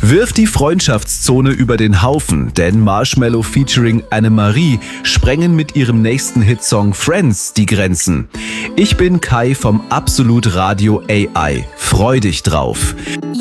Wirf die Freundschaftszone über den Haufen, denn Marshmello featuring Annemarie sprengen mit ihrem nächsten Hitsong Friends die Grenzen. Ich bin Kai vom Absolut Radio AI. Freu dich drauf.